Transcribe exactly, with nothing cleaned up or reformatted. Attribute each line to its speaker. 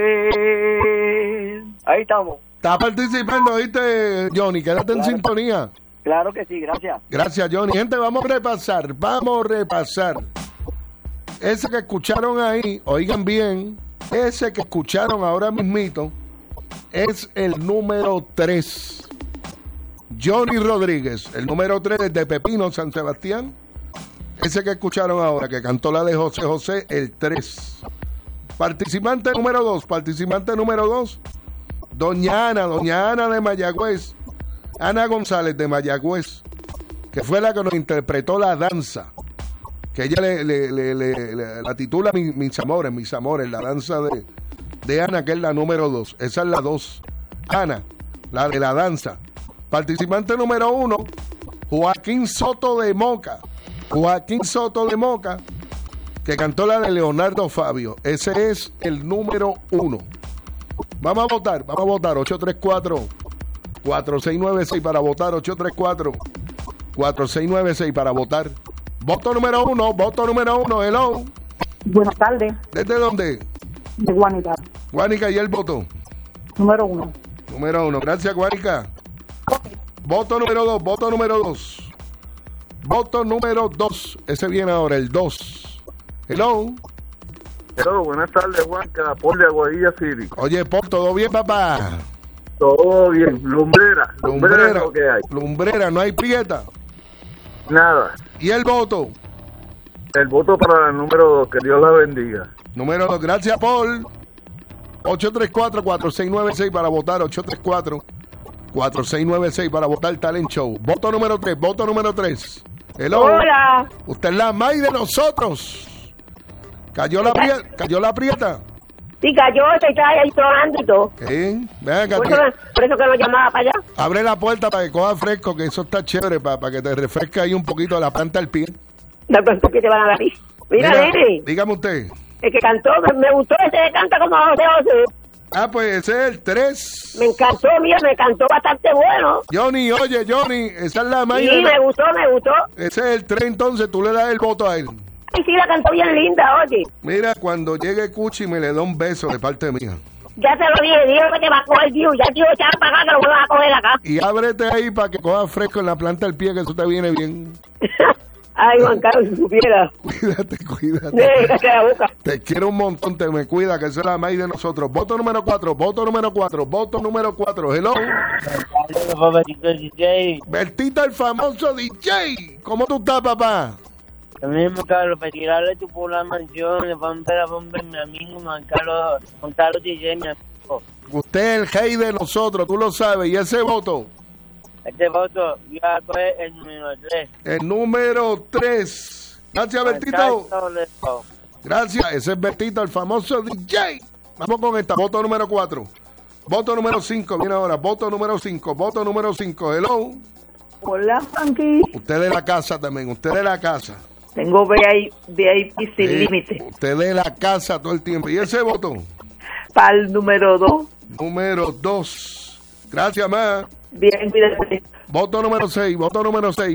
Speaker 1: Ahí estamos.
Speaker 2: Está participando, ¿viste, Johnny? Quédate en
Speaker 1: Claro.
Speaker 2: sintonía.
Speaker 1: Claro que sí, gracias.
Speaker 2: Gracias, Johnny. Gente, vamos a repasar, vamos a repasar. Ese que escucharon ahí, oigan bien, ese que escucharon ahora mismito es el número tres. Johnny Rodríguez, el número tres desde Pepino, San Sebastián. Ese que escucharon ahora, que cantó la de José José, el tres. Participante número dos, participante número dos, Doña Ana, Doña Ana de Mayagüez, Ana González de Mayagüez, que fue la que nos interpretó la danza, que ella le, le, le, le, le la titula mis, mis amores, mis amores, la danza de, de Ana, que es la número dos. Esa es la dos. Ana, la de la danza. Participante número uno, Joaquín Soto de Moca. Joaquín Soto de Moca, que cantó la de Leonardo Fabio. Ese es el número uno. Vamos a votar, vamos a votar. ocho tres cuatro, cuatro seis nueve seis para votar. ocho tres cuatro, cuatro seis nueve seis para votar. Voto número uno, voto número uno. Hello.
Speaker 3: Buenas tardes,
Speaker 2: ¿Desde dónde?
Speaker 3: de Guanica,
Speaker 2: Guánica, ¿y el voto?
Speaker 3: número uno.
Speaker 2: Número uno. Gracias, Guánica. Voto número dos, voto número dos. Voto número dos. Ese viene ahora, el dos. Hello.
Speaker 4: Hello, buenas tardes, Juan, que la por de Aguadilla City.
Speaker 2: Oye, Paul, ¿todo bien, papá?
Speaker 4: Todo bien, lumbrera, lumbrera,
Speaker 2: Lumbrera,
Speaker 4: es lo que hay.
Speaker 2: lumbrera, no hay prieta.
Speaker 4: Nada,
Speaker 2: ¿Y el voto?
Speaker 4: el voto para el número dos, que Dios la bendiga.
Speaker 2: Número dos, gracias, Paul. ocho tres cuatro, cuatro seis nueve seis para votar. ocho tres cuatro, cuatro seis nueve seis para votar Talent Show. Voto número tres, voto número tres. Hello.
Speaker 3: Hola,
Speaker 2: Usted es la May de nosotros. Cayó la, prieta, cayó la prieta.
Speaker 3: sí cayó, se está ahí sonando y todo.
Speaker 2: ¿Eh? Ven acá,
Speaker 3: Por
Speaker 2: tío.
Speaker 3: eso, por eso que lo llamaba para allá.
Speaker 2: Abre la puerta para que coja fresco, que eso está chévere, para, para que te refresque ahí un poquito la planta del pie.
Speaker 3: De pronto que te van a dar. Mira, nene,
Speaker 2: dígame usted.
Speaker 3: el que cantó, me, me gustó ese que canta como José José.
Speaker 2: Ah, pues ese es el tres.
Speaker 3: Me encantó, mira, me cantó bastante bueno.
Speaker 2: Johnny, oye, Johnny, esa es la May.
Speaker 3: Sí, me gustó, me gustó.
Speaker 2: Ese es el tres, entonces tú le das el voto a él.
Speaker 3: Ay, sí, la cantó bien linda, oye.
Speaker 2: Mira, cuando llegue Cuchi me le da un beso de parte mía.
Speaker 3: Ya te lo dije, dijo que te va a coger, tío. Ya, tío, echar para acá, que lo vuelvas a coger acá.
Speaker 2: Y ábrete ahí para que coja fresco en la planta del pie, que eso te viene bien.
Speaker 3: Ay, Juan Carlos, si supiera.
Speaker 2: Cuídate, cuídate.
Speaker 3: Sí, cállate la boca.
Speaker 2: Te quiero un montón, te me cuida, que esa es la May de nosotros. Voto número cuatro, voto número cuatro, voto número cuatro. Hello. Bertita, el famoso D J. ¿Cómo tú estás, papá?
Speaker 5: Lo mismo, Carlos, para tirarle tu por la mansión, le vamos a bomba mi amigo Juan Carlos, Juan Carlos D J, mi amigo.
Speaker 2: Usted es el rey de nosotros, tú lo sabes. ¿Y ese voto?
Speaker 5: Este voto, yo voy a coger el número tres.
Speaker 2: El número tres. Gracias, Bertito. Gracias. Ese es Bertito, el famoso D J. Vamos con esta. Voto número cuatro. Voto número cinco. Viene ahora. Voto número cinco. Voto número cinco. Hello.
Speaker 3: Hola, Frankie.
Speaker 2: Usted de la casa también. Usted de la casa.
Speaker 3: Tengo V I P sin
Speaker 2: Sí,
Speaker 3: límite.
Speaker 2: usted de la casa todo el tiempo. ¿Y ese voto?
Speaker 3: Para el número dos.
Speaker 2: Número dos. Gracias, ma.
Speaker 3: Bien, cuídate.
Speaker 2: Voto número seis. Voto número seis.